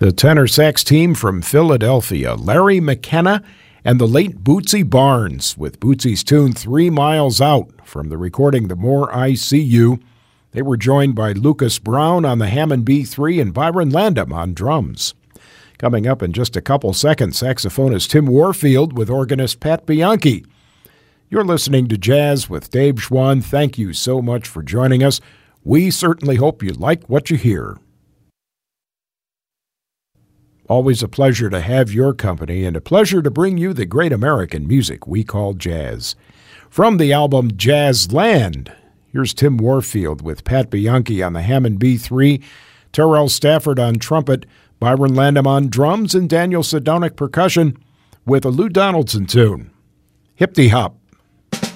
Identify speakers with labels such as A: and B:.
A: The tenor sax team from Philadelphia, Larry McKenna and the late Bootsy Barnes, with Bootsy's tune 3 Miles Out from the recording The More I See You. They were joined by Lucas Brown on the Hammond B3 and Byron Landam on drums. Coming up in just a couple seconds, saxophonist Tim Warfield with organist Pat Bianchi. You're listening to Jazz with Dave Schwann. Thank you so much for joining us. We certainly hope you like what you hear. Always a pleasure to have your company and a pleasure to bring you the great American music we call jazz. From the album Jazzland, here's Tim Warfield with Pat Bianchi on the Hammond B3, Terrell Stafford on trumpet, Byron Landam on drums, and Daniel Sadonic percussion with a Lou Donaldson tune, Hip-Dee Hop.